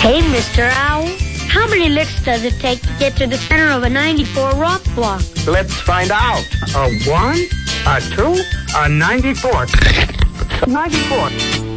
Hey, Mr. Owl. How many licks does it take to get to the center of a 94 rock block? Let's find out. A 1, a 2, a 94. 94.